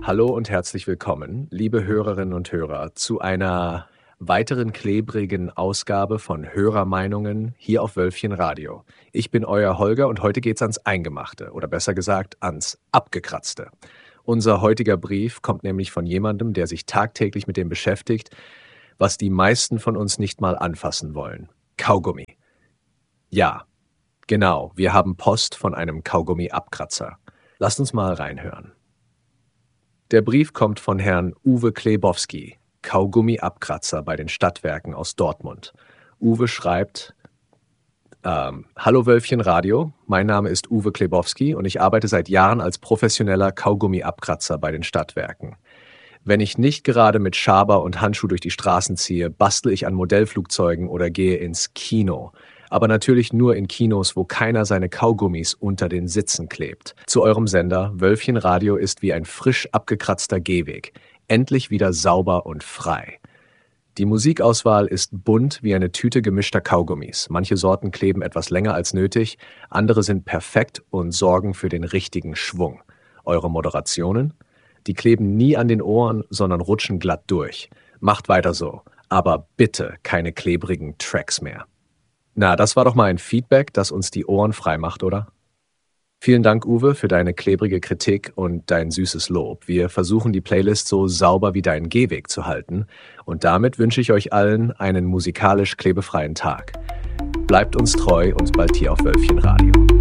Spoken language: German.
Hallo und herzlich willkommen, liebe Hörerinnen und Hörer, zu einer weiteren klebrigen Ausgabe von Hörermeinungen hier auf Wölfchen Radio. Ich bin euer Holger und heute geht's ans Eingemachte oder besser gesagt ans Abgekratzte. Unser heutiger Brief kommt nämlich von jemandem, der sich tagtäglich mit dem beschäftigt, was die meisten von uns nicht mal anfassen wollen. Kaugummi. Ja, genau, wir haben Post von einem Kaugummi-Abkratzer. Lasst uns mal reinhören. Der Brief kommt von Herrn Uwe Klebowski, Kaugummi-Abkratzer bei den Stadtwerken aus Dortmund. Uwe schreibt: Hallo Wölfchen Radio, mein Name ist Uwe Klebowski und ich arbeite seit Jahren als professioneller Kaugummi-Abkratzer bei den Stadtwerken. Wenn ich nicht gerade mit Schaber und Handschuh durch die Straßen ziehe, bastle ich an Modellflugzeugen oder gehe ins Kino. Aber natürlich nur in Kinos, wo keiner seine Kaugummis unter den Sitzen klebt. Zu eurem Sender, Wölfchen Radio ist wie ein frisch abgekratzter Gehweg. Endlich wieder sauber und frei. Die Musikauswahl ist bunt wie eine Tüte gemischter Kaugummis. Manche Sorten kleben etwas länger als nötig, andere sind perfekt und sorgen für den richtigen Schwung. Eure Moderationen? Die kleben nie an den Ohren, sondern rutschen glatt durch. Macht weiter so, aber bitte keine klebrigen Tracks mehr. Na, das war doch mal ein Feedback, das uns die Ohren frei macht, oder? Vielen Dank, Uwe, für deine klebrige Kritik und dein süßes Lob. Wir versuchen, die Playlist so sauber wie deinen Gehweg zu halten. Und damit wünsche ich euch allen einen musikalisch klebefreien Tag. Bleibt uns treu und bald hier auf Wölfchen Radio.